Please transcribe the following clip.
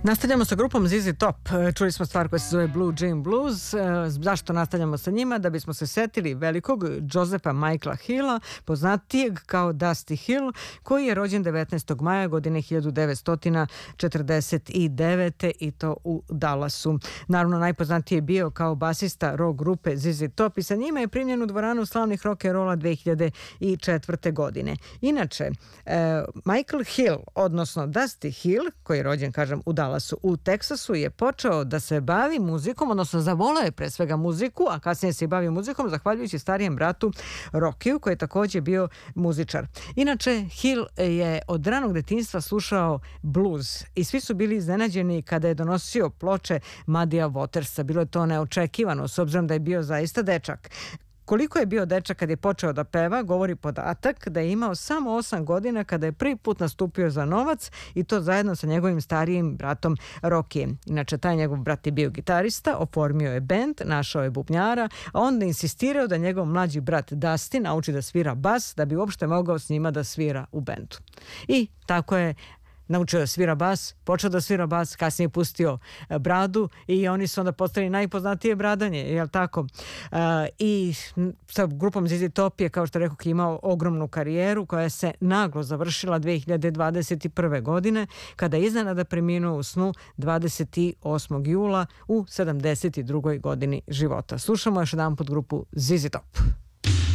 Nastavljamo sa grupom ZZ Top. Čuli smo stvar koja se zove Blue Jean Blues. Zašto nastavljamo sa njima? Da bismo se setili velikog Josepha Michaela Hilla, poznatijeg kao Dusty Hill, koji je rođen 19. maja godine 1949. i to u Dallasu. Naravno, najpoznatiji je bio kao basista rock grupe ZZ Top i sa njima je primljen u dvoranu slavnih rock'n'rolla 2004. godine. Inače, Michael Hill, odnosno Dusty Hill, koji je rođen, kažem, u Dallasu u Teksasu, je počeo da se bavi muzikom, odnosno zavoleo je pre svega muziku, a kasnije se i bavi muzikom zahvaljujući starijem bratu Rockiju, koji je također bio muzičar. Inače, Hill je od ranog detinjstva slušao blues i svi su bili iznenađeni kada je donosio ploče Muddyja Watersa. Bilo je to neočekivano, s obzirom da je bio zaista dečak. Koliko je bio dečak kad je počeo da peva, govori podatak da je imao samo 8 godina kada je prvi put nastupio za novac, i to zajedno sa njegovim starijim bratom Rockyjem. Inače, taj njegov brat je bio gitarista, oformio je bend, našao je bubnjara, a onda insistirao da njegov mlađi brat Dusty nauči da svira bas da bi uopšte mogao s njima da svira u bendu. I tako je naučio da svira bas, počeo da svira bas, kasnije pustio bradu i oni su onda postali najpoznatije bradanje, jel tako? I sa grupom ZZ Top je, kao što rekao, imao ogromnu karijeru koja se naglo završila 2021. godine, kada je iznenada preminuo u snu 28. jula u 72. godini života. Slušamo još jedan put grupu ZZ Top.